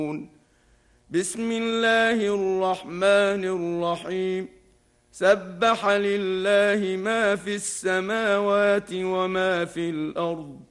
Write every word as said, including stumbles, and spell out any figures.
بسم الله الرحمن الرحيم سبح لله ما في السماوات وما في الأرض